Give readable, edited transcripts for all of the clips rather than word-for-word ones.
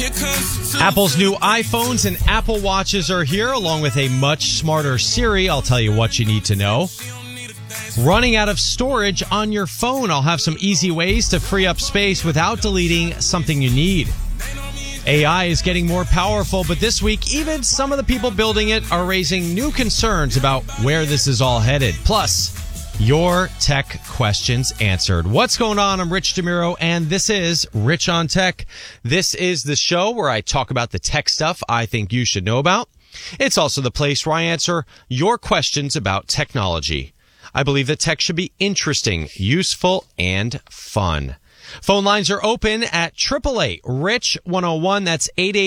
Apple's new iPhones and Apple Watches are here, along with a much smarter Siri. I'll tell you what you need to know. Running out of storage on your phone. I'll have some easy ways to free up space without deleting something you need. AI is getting more powerful, but this week, even some of the people building it are raising new concerns about where this is all headed. Plus, your tech questions answered. What's going on? I'm Rich DeMuro, and this is Rich on Tech. This is the show where I talk about the tech stuff I think you should know about. It's also the place where I answer your questions about technology. I believe that tech should be interesting, useful, and fun. Phone lines are open at 888-RICH-101. That's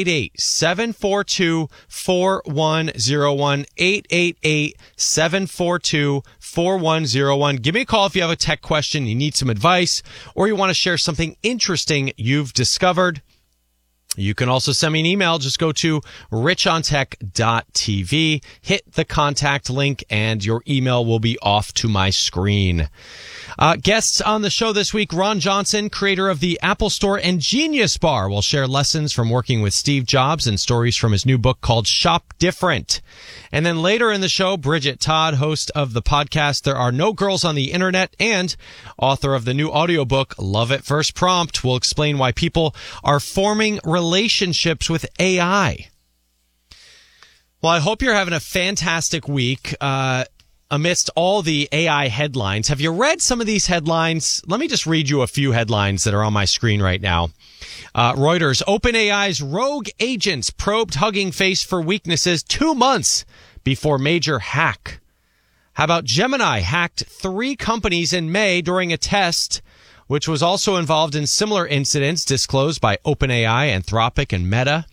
888-742-4101. 888-742-4101. Give me a call if you have a tech question, you need some advice, or you want to share something interesting you've discovered. You can also send me an email. Just go to richontech.tv, hit the contact link, and your email will be off to my screen. Guests on the show this week, Ron Johnson, creator of the Apple Store and Genius Bar, will share lessons from working with Steve Jobs and stories from his new book called Shop Different. And then later in the show, Bridget Todd, host of the podcast There Are No Girls on the Internet and author of the new audiobook Love at First Prompt, will explain why people are forming relationships with AI. Well, I hope you're having a fantastic week. Amidst all the AI headlines, have you read some of these headlines? Let me just read you a few headlines that are on my screen right now. Reuters, OpenAI's rogue agents probed Hugging Face for weaknesses 2 months before major hack. How about Gemini hacked 3 companies in May during a test, which was also involved in similar incidents disclosed by OpenAI, Anthropic, and Meta.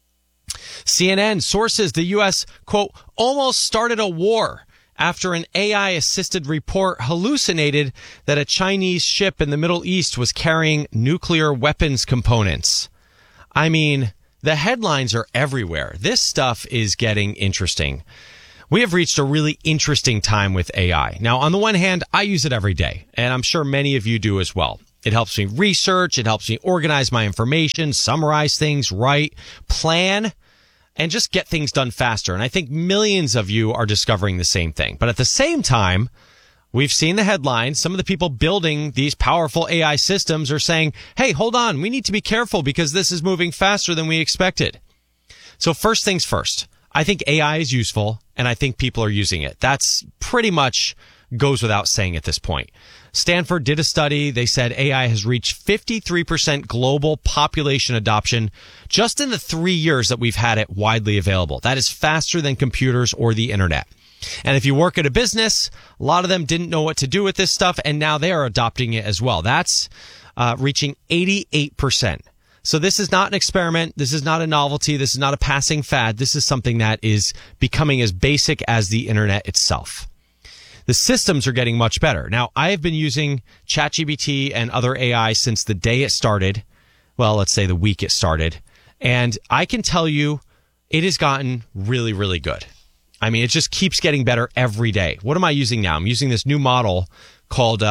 CNN sources the U.S., quote, almost started a war after an AI-assisted report hallucinated that a Chinese ship in the Middle East was carrying nuclear weapons components. I mean, the headlines are everywhere. This stuff is getting interesting. We have reached a really interesting time with AI. Now, on the one hand, I use it every day, and I'm sure many of you do as well. It helps me research, it helps me organize my information, summarize things, write, plan, and just get things done faster. And I think millions of you are discovering the same thing. But at the same time, we've seen the headlines. Some of the people building these powerful AI systems are saying, hey, hold on, we need to be careful because this is moving faster than we expected. So first things first, I think AI is useful, and I think people are using it. That's pretty much goes without saying at this point. Stanford did a study. They said AI has reached 53% global population adoption just in the 3 years that we've had it widely available. That is faster than computers or the internet. And if you work at a business, a lot of them didn't know what to do with this stuff, and now they are adopting it as well. That's reaching 88%. So this is not an experiment. This is not a novelty. This is not a passing fad. This is something that is becoming as basic as the internet itself. The systems are getting much better. Now, I have been using ChatGPT and other AI since the day it started. Well, let's say the week it started. And I can tell you it has gotten really, really good. I mean, it just keeps getting better every day. What am I using now? I'm using this new model called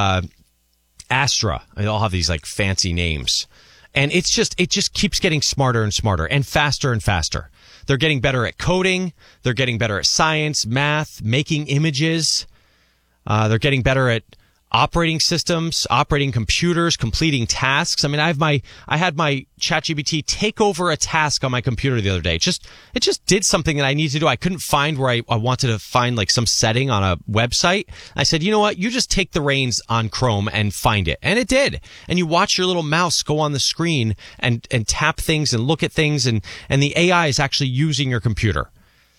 Astra. They all have these like fancy names. And it just keeps getting smarter and smarter and faster and faster. They're getting better at coding. They're getting better at science, math, making images. They're getting better at operating systems, operating computers, completing tasks. I mean, I had my ChatGPT take over a task on my computer the other day. It just did something that I needed to do. I couldn't find where I wanted to find like some setting on a website. I said, you know what? You just take the reins on Chrome and find it. And it did. And you watch your little mouse go on the screen and tap things and look at things. And the AI is actually using your computer.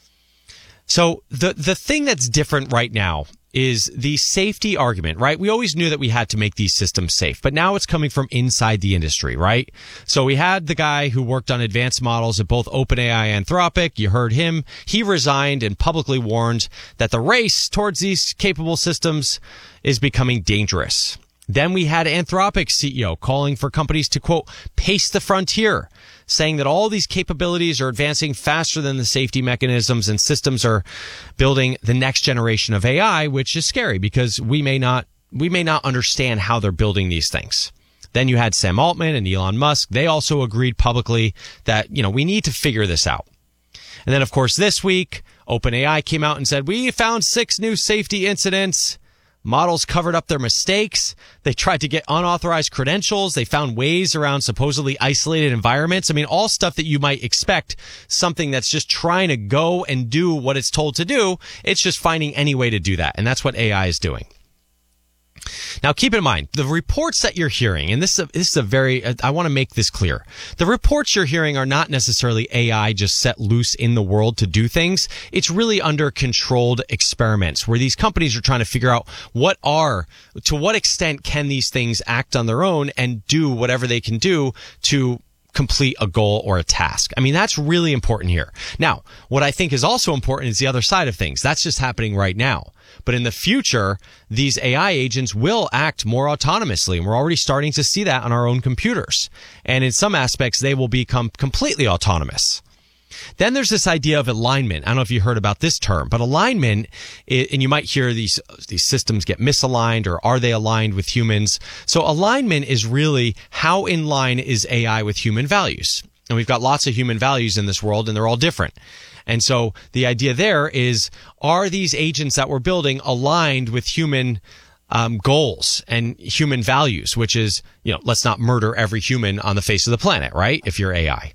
So the thing that's different right now is the safety argument, right? We always knew that we had to make these systems safe, but now it's coming from inside the industry, right? So we had the guy who worked on advanced models at both OpenAI and Anthropic. You heard him. He resigned and publicly warned that the race towards these capable systems is becoming dangerous. Then we had Anthropic's CEO calling for companies to, quote, pace the frontier, saying that all these capabilities are advancing faster than the safety mechanisms and systems are building the next generation of AI, which is scary because we may not understand how they're building these things. Then you had Sam Altman and Elon Musk. They also agreed publicly that, we need to figure this out. And then, of course, this week, OpenAI came out and said, we found 6 new safety incidents. Models covered up their mistakes. They tried to get unauthorized credentials. They found ways around supposedly isolated environments. I mean, all stuff that you might expect, something that's just trying to go and do what it's told to do. It's just finding any way to do that. And that's what AI is doing. Now, keep in mind, the reports that you're hearing, and this is a very, I want to make this clear. The reports you're hearing are not necessarily AI just set loose in the world to do things. It's really under controlled experiments where these companies are trying to figure out to what extent can these things act on their own and do whatever they can do to complete a goal or a task. I mean, that's really important here. Now, what I think is also important is the other side of things. That's just happening right now. But in the future, these AI agents will act more autonomously, and we're already starting to see that on our own computers. And in some aspects, they will become completely autonomous. Then there's this idea of alignment. I don't know if you heard about this term, but alignment, and you might hear these systems get misaligned, or are they aligned with humans? So alignment is really how in line is AI with human values. And we've got lots of human values in this world, and they're all different. And so the idea there is, are these agents that we're building aligned with human goals and human values, which is, let's not murder every human on the face of the planet, right? If you're AI.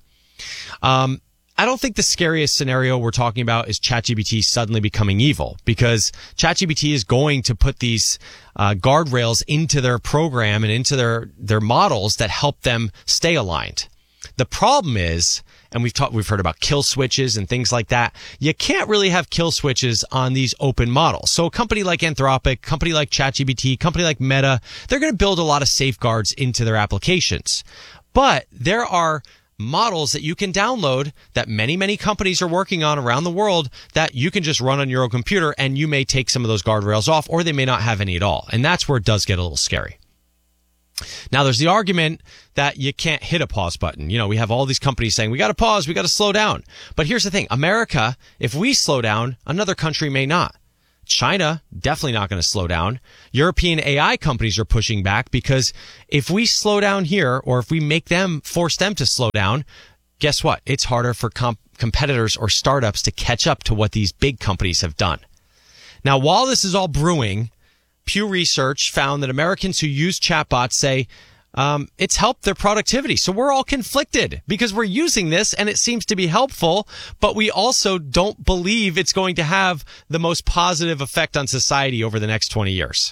I don't think the scariest scenario we're talking about is ChatGPT suddenly becoming evil, because ChatGPT is going to put these guardrails into their program and into their models that help them stay aligned. The problem is, and we've heard about kill switches and things like that. You can't really have kill switches on these open models. So a company like Anthropic, company like ChatGPT, company like Meta, they're going to build a lot of safeguards into their applications. But there are models that you can download that many, many companies are working on around the world that you can just run on your own computer, and you may take some of those guardrails off, or they may not have any at all. And that's where it does get a little scary. Now, there's the argument that you can't hit a pause button. We have all these companies saying, we got to pause, we got to slow down. But here's the thing. America, if we slow down, another country may not. China, definitely not going to slow down. European AI companies are pushing back because if we slow down here, or if we force them to slow down, guess what? It's harder for competitors or startups to catch up to what these big companies have done. Now, while this is all brewing, Pew Research found that Americans who use chatbots say it's helped their productivity. So we're all conflicted because we're using this and it seems to be helpful, but we also don't believe it's going to have the most positive effect on society over the next 20 years.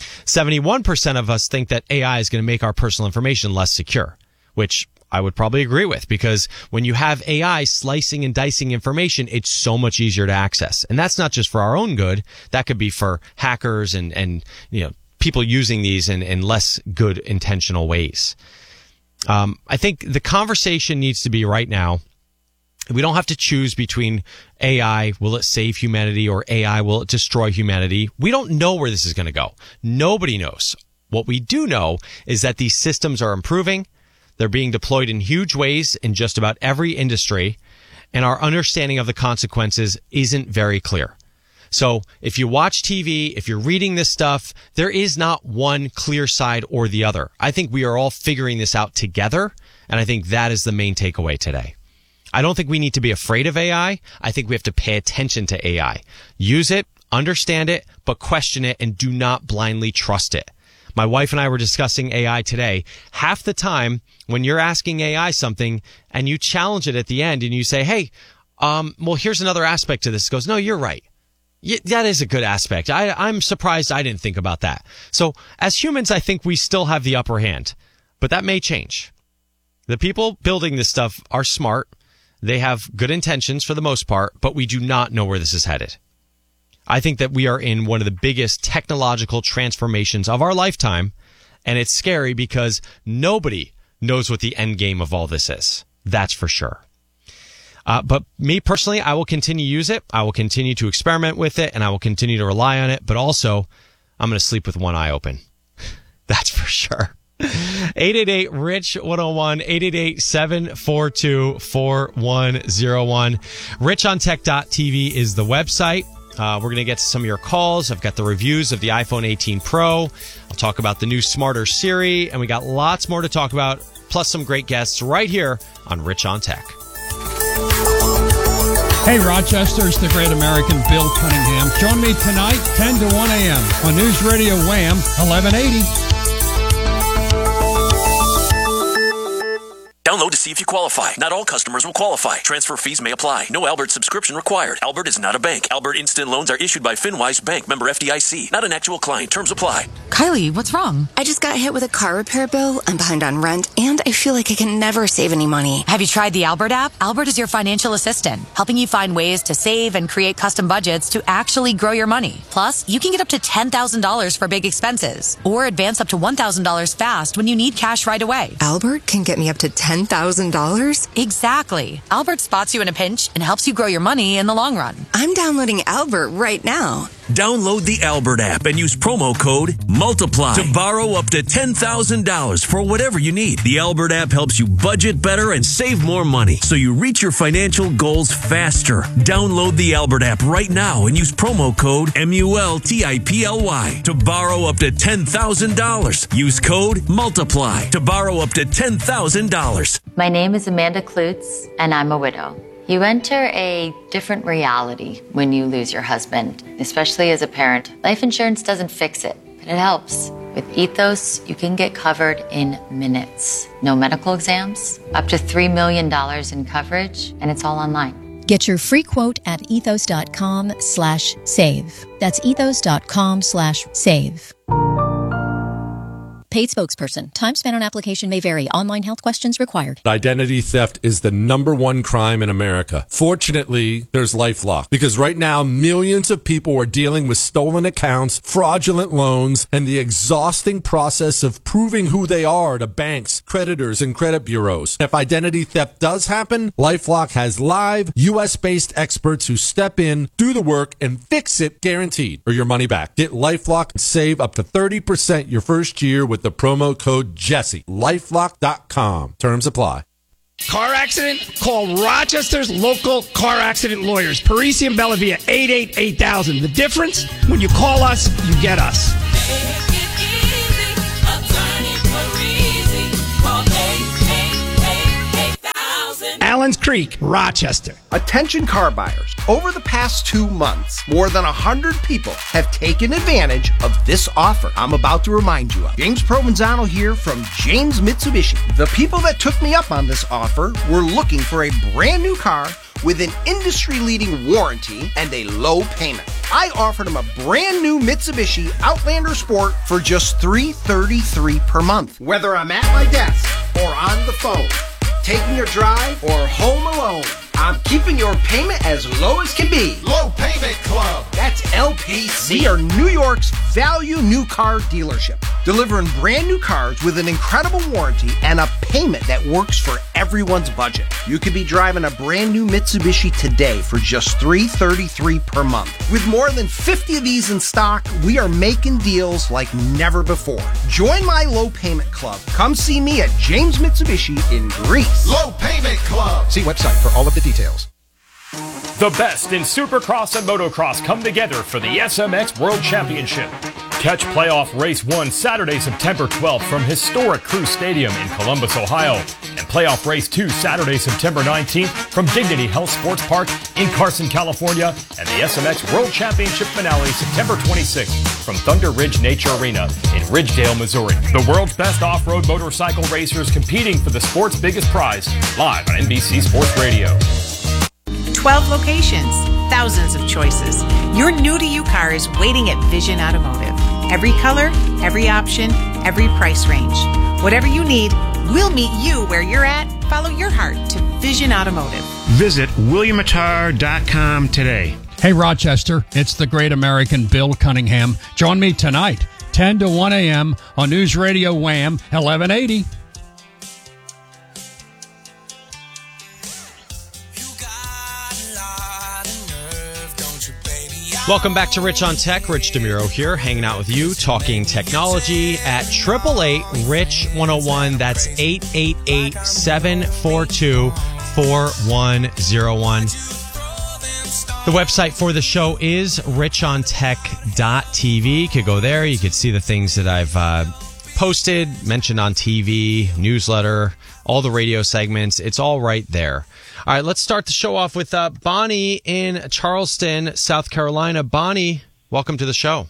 71% of us think that AI is going to make our personal information less secure, which I would probably agree with, because when you have AI slicing and dicing information, it's so much easier to access. And that's not just for our own good. That could be for hackers and people using these in less good intentional ways. I think the conversation needs to be right now. We don't have to choose between AI, will it save humanity, or AI, will it destroy humanity? We don't know where this is going to go. Nobody knows. What we do know is that these systems are improving. They're being deployed in huge ways in just about every industry, and our understanding of the consequences isn't very clear. So if you watch TV, if you're reading this stuff, there is not one clear side or the other. I think we are all figuring this out together, and I think that is the main takeaway today. I don't think we need to be afraid of AI. I think we have to pay attention to AI. Use it, understand it, but question it, and do not blindly trust it. My wife and I were discussing AI today. Half the time when you're asking AI something and you challenge it at the end and you say, hey, well, here's another aspect to this. It goes, no, you're right. That is a good aspect. I'm surprised I didn't think about that. So as humans, I think we still have the upper hand, but that may change. The people building this stuff are smart. They have good intentions for the most part, but we do not know where this is headed. I think that we are in one of the biggest technological transformations of our lifetime, and it's scary because nobody knows what the end game of all this is. That's for sure. But me personally, I will continue to use it. I will continue to experiment with it, and I will continue to rely on it. But also, I'm going to sleep with one eye open. That's for sure. 888-RICH-101, 888-742-4101. RichOnTech.tv is the website. We're going to get to some of your calls. I've got the reviews of the iPhone 18 Pro. I'll talk about the new smarter Siri, and we got lots more to talk about, plus some great guests right here on Rich on Tech. Hey, Rochester, it's the great American Bill Cunningham. Join me tonight, 10 to 1 a.m. on News Radio Wham, 1180. Download to see if you qualify. Not all customers will qualify. Transfer fees may apply. No Albert subscription required. Albert is not a bank. Albert Instant Loans are issued by FinWise Bank, member FDIC. Not an actual client. Terms apply. Kylie, what's wrong? I just got hit with a car repair bill. I'm behind on rent, and I feel like I can never save any money. Have you tried the Albert app? Albert is your financial assistant, helping you find ways to save and create custom budgets to actually grow your money. Plus, you can get up to $10,000 for big expenses, or advance up to $1,000 fast when you need cash right away. Albert can get me up to $10,000? Exactly. Albert spots you in a pinch and helps you grow your money in the long run. I'm downloading Albert right now. Download the Albert app and use promo code MULTIPLY to borrow up to $10,000 for whatever you need. The Albert app helps you budget better and save more money so you reach your financial goals faster. Download the Albert app right now and use promo code MULTIPLY to borrow up to $10,000. Use code MULTIPLY to borrow up to $10,000. My name is Amanda Klutz, and I'm a widow. You enter a different reality when you lose your husband, especially as a parent. Life insurance doesn't fix it, but it helps. With Ethos, you can get covered in minutes. No medical exams, up to $3 million in coverage, and it's all online. Get your free quote at ethos.com/save. That's ethos.com/save. Paid spokesperson. Time spent on application may vary. Online health questions required. Identity theft is the #1 crime in America. Fortunately, there's LifeLock, because right now millions of people are dealing with stolen accounts, fraudulent loans, and the exhausting process of proving who they are to banks, creditors, and credit bureaus. If identity theft does happen, LifeLock has live US-based experts who step in, do the work, and fix it, guaranteed, or your money back. Get LifeLock and save up to 30% your first year with the promo code Jesse. LifeLock.com. Terms apply. Car accident? Call Rochester's local car accident lawyers. Parisi and Bellavia, 888-8000. The difference? When you call us, you get us. Allen's Creek, Rochester. Attention car buyers. Over the past 2 months, more than 100 people have taken advantage of this offer I'm about to remind you of. James Provenzano here from James Mitsubishi. The people that took me up on this offer were looking for a brand new car with an industry-leading warranty and a low payment. I offered them a brand new Mitsubishi Outlander Sport for just $333 per month. Whether I'm at my desk or on the phone, taking a drive, or home alone, I'm keeping your payment as low as can be. Low Payment Club. That's LPC. We are New York's value new car dealership, delivering brand new cars with an incredible warranty and a payment that works for everyone's budget. You could be driving a brand new Mitsubishi today for just $333 per month. With more than 50 of these in stock, we are making deals like never before. Join my Low Payment Club. Come see me at James Mitsubishi in Greece. Low Payment Club. See website for all of the details. The best in Supercross and Motocross come together for the SMX World Championship. Catch Playoff Race 1 Saturday, September 12th from historic Crew Stadium in Columbus, Ohio. And Playoff Race 2 Saturday, September 19th from Dignity Health Sports Park in Carson, California. And the SMX World Championship finale September 26th from Thunder Ridge Nature Arena in Ridgedale, Missouri. The world's best off-road motorcycle racers competing for the sport's biggest prize, live on NBC Sports Radio. 12 locations, thousands of choices. Your new-to-you car is waiting at Vision Automotive. Every color, every option, every price range. Whatever you need, we'll meet you where you're at. Follow your heart to Vision Automotive. Visit WilliamAttar.com today. Hey, Rochester, it's the great American Bill Cunningham. Join me tonight, 10 to 1 a.m. on News Radio Wham, 1180. Welcome back to Rich on Tech. Rich DeMuro here, hanging out with you, talking technology at 888-RICH-101. That's 888-742-4101. The website for the show is richontech.tv. You could go there. You could see the things that I've posted, mentioned on TV, newsletter, all the radio segments. It's all right there. All right, let's start the show off with Bonnie in Charleston, South Carolina. Bonnie, welcome to the show.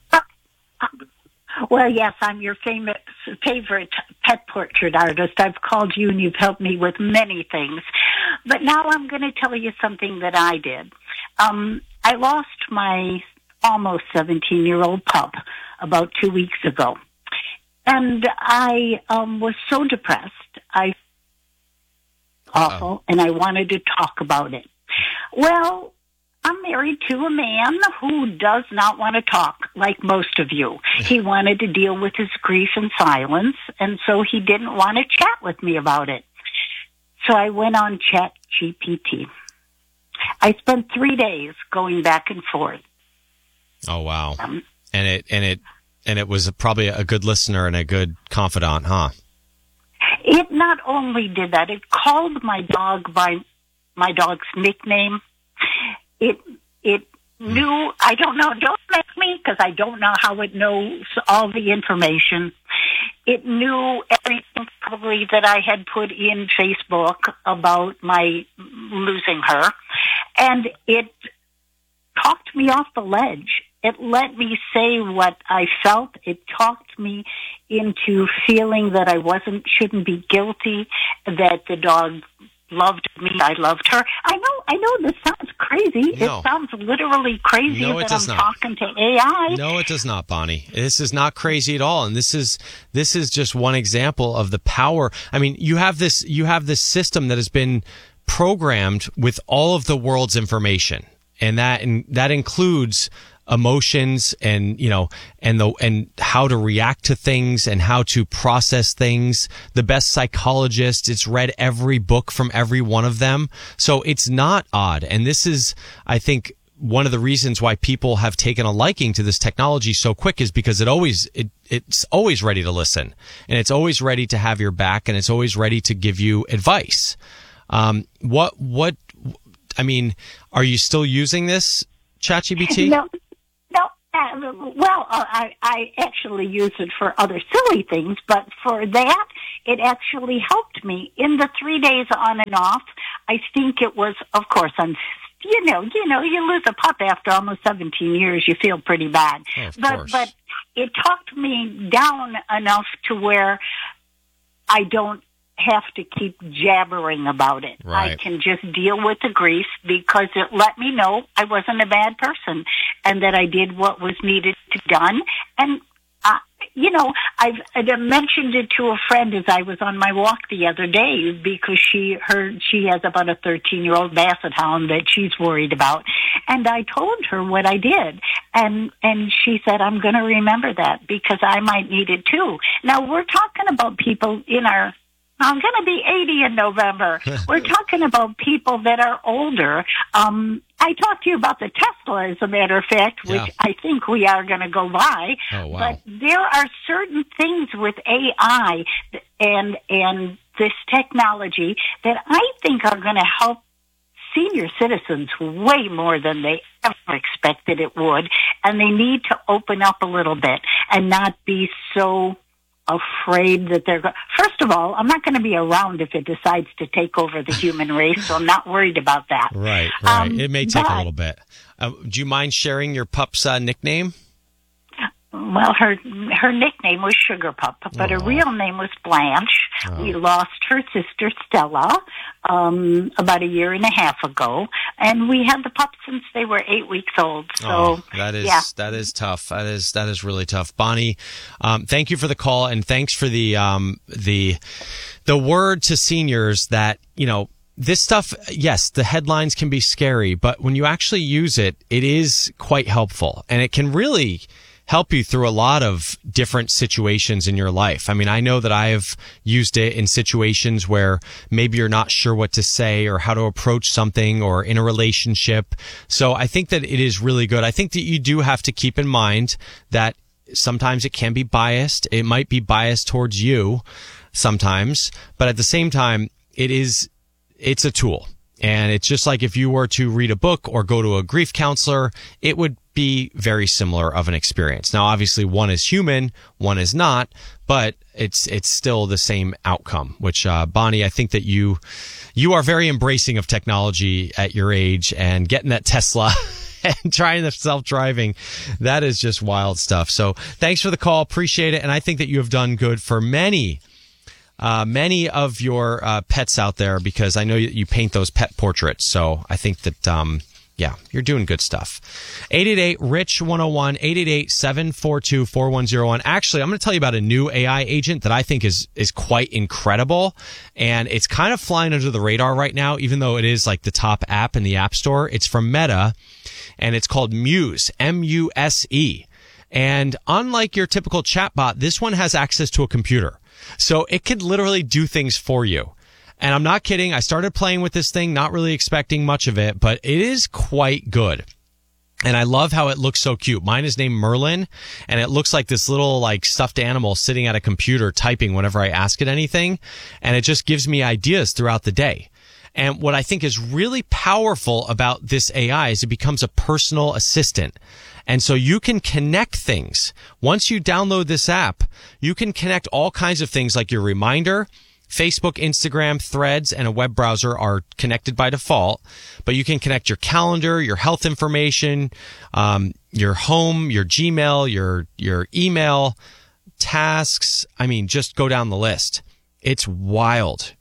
Well, yes, I'm your favorite pet portrait artist. I've called you and you've helped me with many things. But now I'm going to tell you something that I did. I lost my almost 17-year-old pup about 2 weeks ago. And I was so depressed. Awful, and I wanted to talk about it. Well, I'm married to a man who does not want to talk, like most of you. He wanted to deal with his grief in silence, and so he didn't want to chat with me about it. So I went on ChatGPT. I spent 3 days going back and forth. Oh, wow. And it was probably a good listener and a good confidant, huh? It not only did that, it called my dog by my dog's nickname. It knew, I don't know, don't make me, because I don't know how it knows all the information. It knew everything probably that I had put in Facebook about my losing her. And it talked me off the ledge. It let me say what I felt. It talked me into feeling that I shouldn't be guilty, that the dog loved me, I loved her. I know this sounds crazy. No. It sounds literally crazy that I'm talking to AI. No, it does not, Bonnie. This is not crazy at all. And this is just one example of the power. I mean, you have this system that has been programmed with all of the world's information. And that includes emotions and how to react to things and how to process things. The best psychologist, it's read every book from every one of them. So it's not odd. And this is, I think, one of the reasons why people have taken a liking to this technology so quick is because it's always ready to listen, and it's always ready to have your back, and it's always ready to give you advice. I mean, are you still using this ChatGPT? No. I actually use it for other silly things, but for that, it actually helped me. In the 3 days on and off, I think it was, of course, you lose a pup after almost 17 years, you feel pretty bad. Oh, of course. But it talked me down enough to where I don't have to keep jabbering about it. Right. I can just deal with the grief because it let me know I wasn't a bad person and that I did what was needed to be done. And, I've mentioned it to a friend as I was on my walk the other day because she has about a 13-year-old basset hound that she's worried about. And I told her what I did. And she said, I'm going to remember that because I might need it too. Now we're talking about people I'm going to be 80 in November. We're talking about people that are older. I talked to you about the Tesla, as a matter of fact, which I think we are going to go by. Oh, wow. But there are certain things with AI and this technology that I think are going to help senior citizens way more than they ever expected it would. And they need to open up a little bit and not be so afraid that first of all, I'm not going to be around if it decides to take over the human race, so I'm not worried about that. Right. It may take a little bit. Do you mind sharing your pup's nickname? Well, her nickname was Sugar Pup, but her real name was Blanche. Oh. We lost her sister Stella about a year and a half ago, and we had the pup since they were 8 weeks old. So that is tough. That is really tough. Bonnie, thank you for the call, and thanks for the word to seniors that this stuff. Yes, the headlines can be scary, but when you actually use it, it is quite helpful, and it can really help you through a lot of different situations in your life. I mean, I know that I have used it in situations where maybe you're not sure what to say or how to approach something or in a relationship. So I think that it is really good. I think that you do have to keep in mind that sometimes it can be biased. It might be biased towards you sometimes, but at the same time, it's a tool. And it's just like if you were to read a book or go to a grief counselor, it would be very similar of an experience. Now, obviously, one is human, one is not, but it's still the same outcome, which, Bonnie, I think that you are very embracing of technology at your age, and getting that Tesla and trying the self-driving. That is just wild stuff. So thanks for the call. Appreciate it. And I think that you have done good for many of your pets out there, because I know you paint those pet portraits. So I think that, yeah, you're doing good stuff. 888-RICH-101, 888-742-4101. Actually, I'm going to tell you about a new AI agent that I think is quite incredible. And it's kind of flying under the radar right now, even though it is like the top app in the App Store. It's from Meta, and it's called Muse, M-U-S-E. And unlike your typical chatbot, this one has access to a computer. So it could literally do things for you. And I'm not kidding. I started playing with this thing, not really expecting much of it, but it is quite good. And I love how it looks so cute. Mine is named Merlin, and it looks like this little like stuffed animal sitting at a computer typing whenever I ask it anything. And it just gives me ideas throughout the day. And what I think is really powerful about this AI is it becomes a personal assistant. And so you can connect things. Once you download this app, you can connect all kinds of things like your reminder. Facebook, Instagram, Threads, and a web browser are connected by default, but you can connect your calendar, your health information, your home, your Gmail, your email, tasks. I mean, just go down the list. It's wild.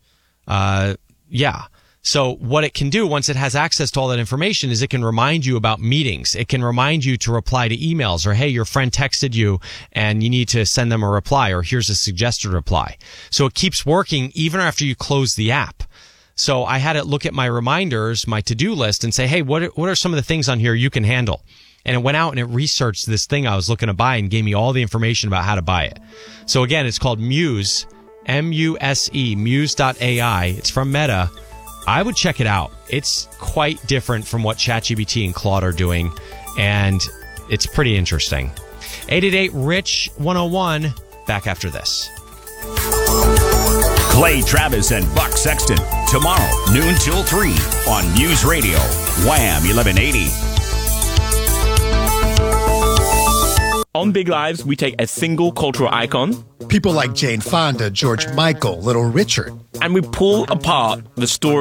Yeah. So what it can do once it has access to all that information is it can remind you about meetings. It can remind you to reply to emails, or, hey, your friend texted you and you need to send them a reply, or here's a suggested reply. So it keeps working even after you close the app. So I had it look at my reminders, my to-do list, and say, hey, what are some of the things on here you can handle? And it went out and it researched this thing I was looking to buy and gave me all the information about how to buy it. So again, it's called Muse, M-U-S-E, Muse.ai. It's from Meta. I would check it out. It's quite different from what ChatGPT and Claude are doing, and it's pretty interesting. 888-RICH-101, back after this. Clay Travis and Buck Sexton, tomorrow, noon till 3 on News Radio, Wham 1180. On Big Lives, we take a single cultural icon, people like Jane Fonda, George Michael, Little Richard, and we pull apart the story